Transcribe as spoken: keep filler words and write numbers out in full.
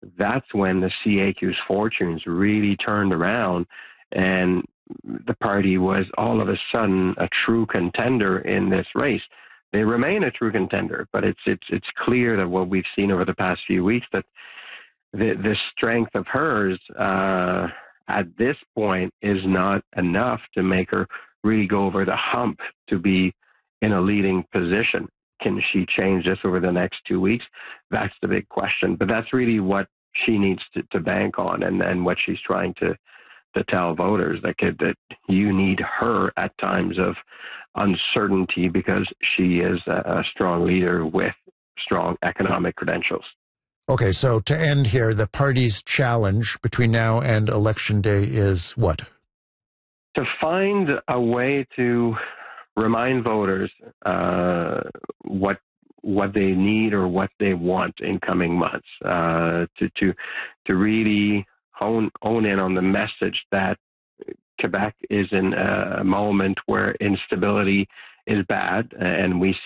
that's when the C A Q's fortunes really turned around, and the party was all of a sudden a true contender in this race. They remain a true contender, but it's it's it's clear that what we've seen over the past few weeks, that the the strength of hers uh, at this point is not enough to make her really go over the hump to be in a leading position. Can she change this over the next two weeks? That's the big question. But that's really what she needs to, to bank on, and, and what she's trying to, to tell voters, that, could, that you need her at times of uncertainty, because she is a, a strong leader with strong economic credentials. Okay, so to end here, the party's challenge between now and Election Day is what? To find a way to remind voters uh, what what they need or what they want in coming months. Uh, to to to really hone hone in on the message that Quebec is in a moment where instability is bad, and we